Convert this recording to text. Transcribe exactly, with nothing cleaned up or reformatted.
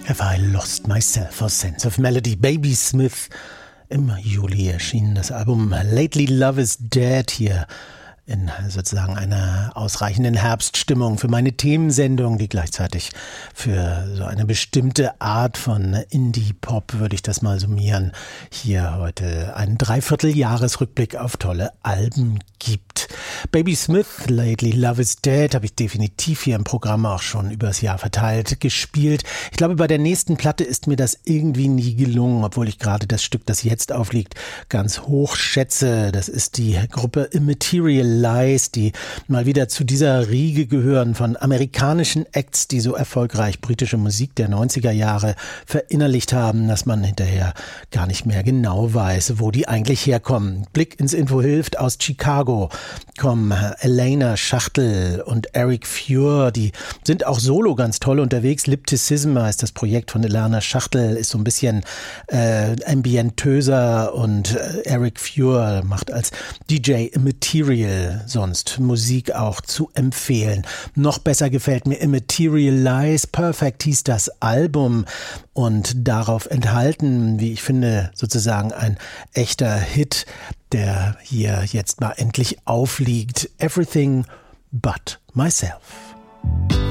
Have I Lost Myself or Sense of Melody? Baby Smith. Im Juli erschien das Album Lately Love is Dead hier in sozusagen einer ausreichenden Herbststimmung für meine Themensendung, die gleichzeitig für so eine bestimmte Art von Indie-Pop, würde ich das mal summieren, hier heute einen Dreivierteljahresrückblick auf tolle Alben gibt. Baby Smith, Lately Love is Dead, habe ich definitiv hier im Programm auch schon übers Jahr verteilt gespielt. Ich glaube, bei der nächsten Platte ist mir das irgendwie nie gelungen, obwohl ich gerade das Stück, das jetzt aufliegt, ganz hoch schätze. Das ist die Gruppe Immaterial Lies, die mal wieder zu dieser Riege gehören von amerikanischen Acts, die so erfolgreich britische Musik der neunziger Jahre verinnerlicht haben, dass man hinterher gar nicht mehr genau weiß, wo die eigentlich herkommen. Blick ins Info hilft. Aus Chicago kommen Elena Schachtel und Eric Fure, die sind auch solo ganz toll unterwegs. Lipticism heißt das Projekt von Elena Schachtel, ist so ein bisschen äh, ambientöser, und äh, Eric Fure macht als D J Immaterial sonst Musik auch zu empfehlen. Noch besser gefällt mir Immaterial Lies. Perfect hieß das Album und darauf enthalten, wie ich finde, sozusagen ein echter Hit, der hier jetzt mal endlich aufliegt. Everything but myself.